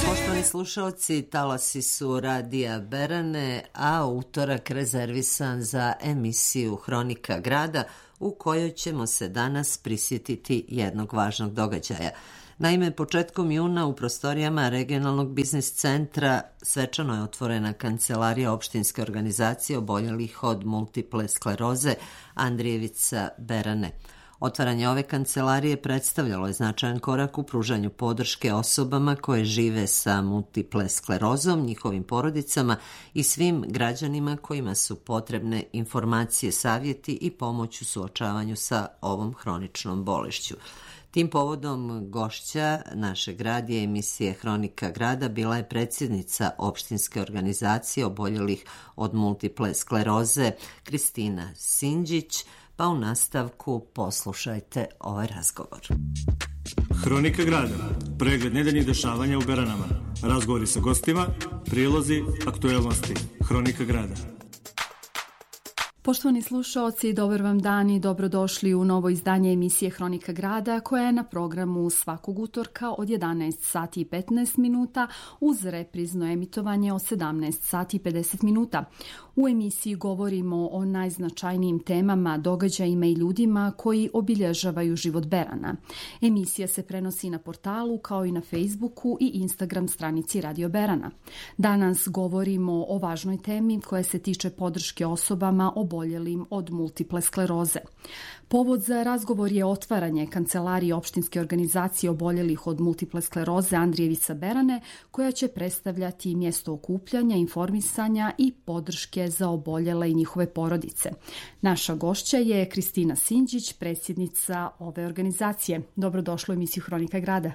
Poštovani slušalci, talasi su Radija Berane, a utorak rezervisan za emisiju Hronika grada u kojoj ćemo se danas prisjetiti jednog važnog događaja. Naime, početkom juna u prostorijama Regionalnog biznis centra svečano je otvorena kancelarija opštinske organizacije oboljelih od multiple skleroze Andrijevica Berane. Otvaranje ove kancelarije predstavljalo je značajan korak u pružanju podrške osobama koje žive sa multiple sklerozom, njihovim porodicama i svim građanima kojima su potrebne informacije, savjeti i pomoć u suočavanju sa ovom hroničnom bolešću. Tim povodom gošća našeg radija emisije Hronika grada bila je predsjednica opštinske organizacije oboljelih od multiple skleroze Kristina Sinđić, pa u nastavku poslušajte ovaj razgovor. Hronika grada, pregled nedeljnih dešavanja u Beranama, razgovori sa gostima, prilozi, aktuelnosti. Hronika grada. Poštovani slušaoci, dobar vam dan i dobrodošli u novo izdanje emisije Hronika grada koja je na programu svakog utorka od 11 sati i 15 minuta uz reprizno emitovanje od 17 sati i 50 minuta. U emisiji govorimo o najznačajnijim temama, događajima i ljudima koji obilježavaju život Berana. Emisija se prenosi na portalu kao i na Facebooku i Instagram stranici Radio Berana. Danas govorimo o važnoj temi koja se tiče podrške osobama oboljelim od multiple skleroze. Povod za razgovor je otvaranje kancelarije opštinske organizacije oboljelih od multiple skleroze Andrijevica Berane, koja će predstavljati mjesto okupljanja, informisanja i podrške za oboljele i njihove porodice. Naša gošća je Kristina Sinđić, predsjednica ove organizacije. Dobrodošla u emisiju Hronika grada.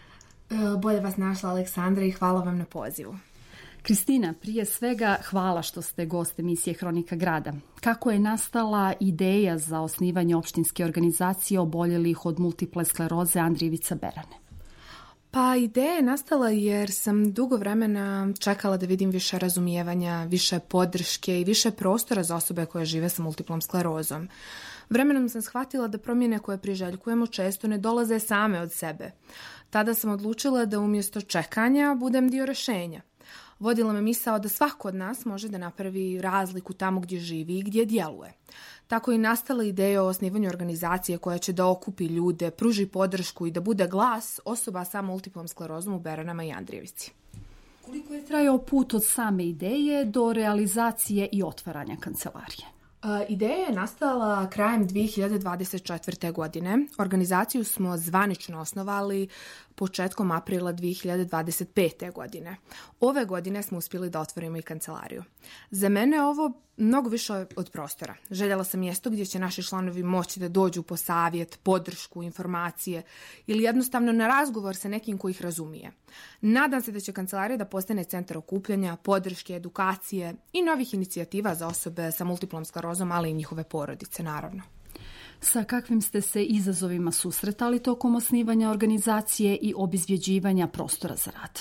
Bolje vas našla, Aleksandra, i hvala vam na pozivu. Kristina, prije svega hvala što ste gost emisije Hronika grada. Kako je nastala ideja za osnivanje opštinske organizacije oboljelih od multiple skleroze Andrijevica Berane? Pa ideja je nastala jer sam dugo vremena čekala da vidim više razumijevanja, više podrške i više prostora za osobe koje žive sa multiplom sklerozom. Vremenom sam shvatila da promjene koje priželjkujemo često ne dolaze same od sebe. Tada sam odlučila da umjesto čekanja budem dio rješenja. Vodila me misao da svako od nas može da napravi razliku tamo gdje živi i gdje djeluje. Tako je nastala ideja o osnivanju organizacije koja će da okupi ljude, pruži podršku i da bude glas osoba sa multiplom sklerozom u Beranama i Andrijevici. Koliko je trajao put od same ideje do realizacije i otvaranja kancelarije? Ideja je nastala krajem 2024. godine. Organizaciju smo zvanično osnovali početkom aprila 2025. godine. Ove godine smo uspjeli da otvorimo i kancelariju. Za mene je ovo mnogo više od prostora. Željela sam mjesto gdje će naši članovi moći da dođu po savjet, podršku, informacije ili jednostavno na razgovor sa nekim koji ih razumije. Nadam se da će kancelarija da postane centar okupljanja, podrške, edukacije i novih inicijativa za osobe sa multiplom sklerozom, ali i njihove porodice, naravno. Sa kakvim ste se izazovima susretali tokom osnivanja organizacije i obezbjeđivanja prostora za rad?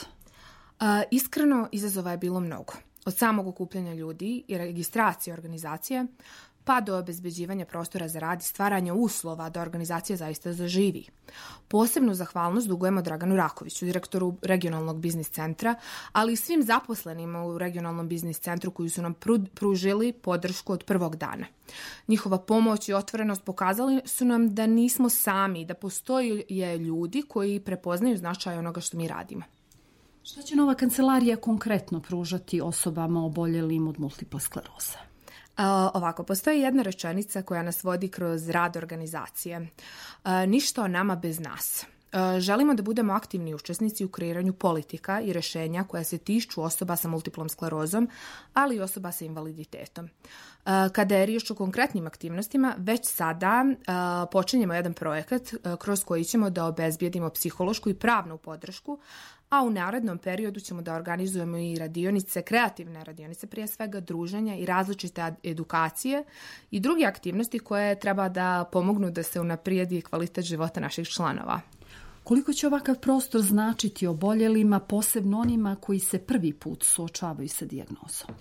Iskreno, izazova je bilo mnogo. Od samog okupljanja ljudi i registracije organizacije, pa do obezbeđivanja prostora za rad i stvaranja uslova da organizacija zaista zaživi. Posebnu zahvalnost dugujemo Draganu Rakoviću, direktoru Regionalnog biznis centra, ali i svim zaposlenima u Regionalnom biznis centru koji su nam pružili podršku od prvog dana. Njihova pomoć i otvorenost pokazali su nam da nismo sami, da postoje ljudi koji prepoznaju značaj onoga što mi radimo. Šta će nova kancelarija konkretno pružati osobama oboljelim od multiple skleroze? Ovako, postoji jedna rečenica koja nas vodi kroz rad organizacije. Ništa o nama bez nas. Želimo da budemo aktivni učesnici u kreiranju politika i rješenja koja se tiču osoba sa multiplom sklerozom, ali i osoba sa invaliditetom. Kada je riječ o konkretnim aktivnostima, već sada počinjemo jedan projekat kroz koji ćemo da obezbijedimo psihološku i pravnu podršku, a u narednom periodu ćemo da organizujemo i radionice, kreativne radionice, prije svega druženja i različite edukacije i druge aktivnosti koje treba da pomognu da se unaprijedi kvalitet života naših članova. Koliko će ovakav prostor značiti oboljelima, posebno onima koji se prvi put suočavaju sa dijagnozom?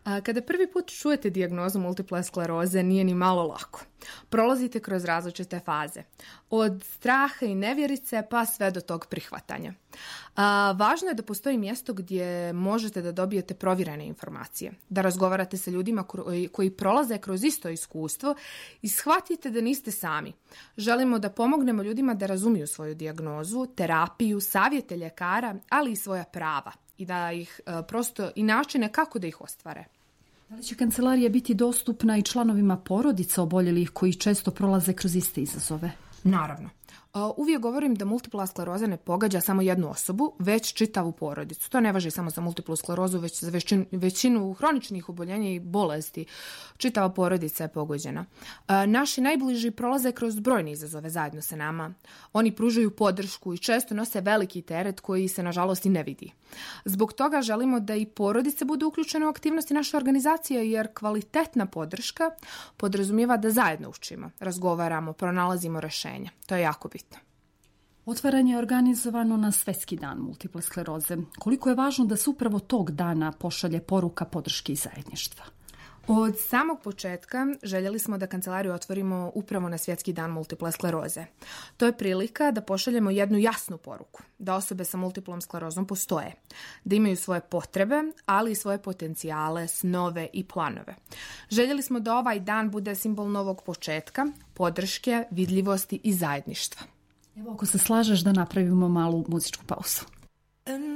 Kada prvi put čujete dijagnozu multiple skleroze, nije ni malo lako. Prolazite kroz različite faze. Od straha i nevjerice pa sve do tog prihvatanja. Važno je da postoji mjesto gdje možete da dobijete provjerene informacije, da razgovarate sa ljudima koji prolaze kroz isto iskustvo i shvatite da niste sami. Želimo da pomognemo ljudima da razumiju svoju dijagnozu, terapiju, savjete ljekara, ali i svoja prava i da ih prosto i načine kako da ih ostvare. Da li će kancelarija biti dostupna i članovima porodica oboljelih koji često prolaze kroz iste izazove? Naravno. Uvijek govorim da multipla skleroza ne pogađa samo jednu osobu, već čitavu porodicu. To ne važi samo za multiplu sklerozu, već za većinu hroničnih oboljenja i bolesti. Čitava porodica je pogođena. Naši najbliži prolaze kroz brojne izazove zajedno sa nama. Oni pružaju podršku i često nose veliki teret koji se nažalost i ne vidi. Zbog toga želimo da i porodice budu uključene u aktivnosti naše organizacije, jer kvalitetna podrška podrazumijeva da zajedno učimo, razgovaramo, pronalazimo rješenja. To je jako bitno. Otvaranje je organizovano na Svjetski dan multiple skleroze. Koliko je važno da se upravo tog dana pošalje poruka podrške i zajedništva? Od samog početka željeli smo da kancelariju otvorimo upravo na Svjetski dan multiple skleroze. To je prilika da pošaljemo jednu jasnu poruku, da osobe sa multiplom sklerozom postoje, da imaju svoje potrebe, ali i svoje potencijale, snove i planove. Željeli smo da ovaj dan bude simbol novog početka, podrške, vidljivosti i zajedništva. Evo, ako se slažeš da napravimo malu muzičku pauzu.